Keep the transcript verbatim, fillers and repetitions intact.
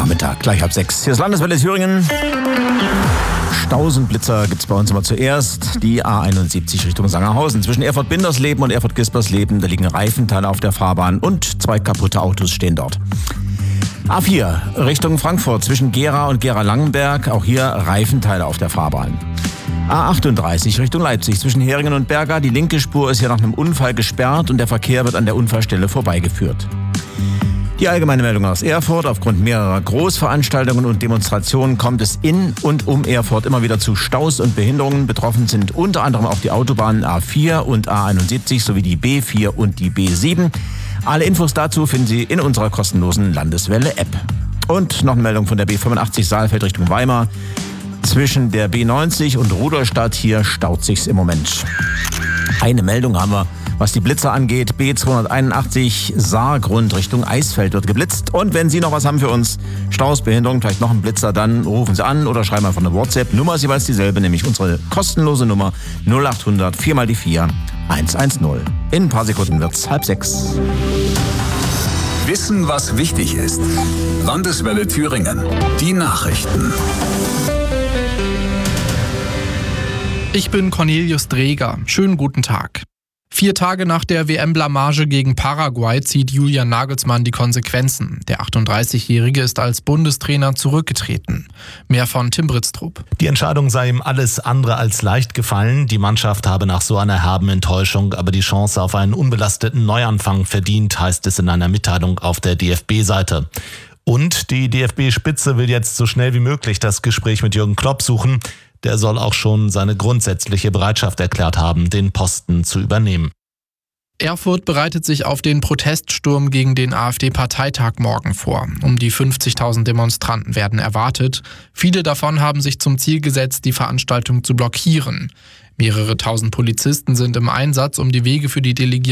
Nachmittag, gleich halb sechs. Hier ist Landeswelle Thüringen. Stausenblitzer gibt es bei uns immer zuerst. Die A einundsiebzig Richtung Sangerhausen. Zwischen Erfurt-Bindersleben und Erfurt-Gispersleben, da liegen Reifenteile auf der Fahrbahn und zwei kaputte Autos stehen dort. A vier Richtung Frankfurt zwischen Gera und Gera-Langenberg, auch hier Reifenteile auf der Fahrbahn. A achtunddreißig Richtung Leipzig zwischen Heringen und Berga, die linke Spur ist hier nach einem Unfall gesperrt und der Verkehr wird an der Unfallstelle vorbeigeführt. Die allgemeine Meldung aus Erfurt: Aufgrund mehrerer Großveranstaltungen und Demonstrationen kommt es in und um Erfurt immer wieder zu Staus und Behinderungen. Betroffen sind unter anderem auch die Autobahnen A vier und A einundsiebzig sowie die B vier und die B sieben. Alle Infos dazu finden Sie in unserer kostenlosen Landeswelle-App. Und noch eine Meldung von der B fünfundachtzig Saalfeld Richtung Weimar. Zwischen der B neunzig und Rudolstadt, hier staut sich's im Moment. Eine Meldung haben wir, was die Blitzer angeht. B zweihunderteinundachtzig Saargrund Richtung Eisfeld wird geblitzt. Und wenn Sie noch was haben für uns, Staus, Behinderung, vielleicht noch einen Blitzer, dann rufen Sie an oder schreiben einfach eine WhatsApp. Nummer ist jeweils dieselbe, nämlich unsere kostenlose Nummer null achthundert vier mal die vier hundertzehn. In ein paar Sekunden wird's halb sechs. Wissen, was wichtig ist. Landeswelle Thüringen. Die Nachrichten. Ich bin Cornelius Dreger. Schönen guten Tag. Vier Tage nach der W M-Blamage gegen Paraguay zieht Julian Nagelsmann die Konsequenzen. Der achtunddreißigjährige ist als Bundestrainer zurückgetreten. Mehr von Tim Britztrup. Die Entscheidung sei ihm alles andere als leicht gefallen. Die Mannschaft habe nach so einer herben Enttäuschung aber die Chance auf einen unbelasteten Neuanfang verdient, heißt es in einer Mitteilung auf der D F B-Seite. Und die D F B-Spitze will jetzt so schnell wie möglich das Gespräch mit Jürgen Klopp suchen. Der soll auch schon seine grundsätzliche Bereitschaft erklärt haben, den Posten zu übernehmen. Erfurt bereitet sich auf den Proteststurm gegen den AfD-Parteitag morgen vor. Um die fünfzigtausend Demonstranten werden erwartet. Viele davon haben sich zum Ziel gesetzt, die Veranstaltung zu blockieren. Mehrere tausend Polizisten sind im Einsatz, um die Wege für die Delegierten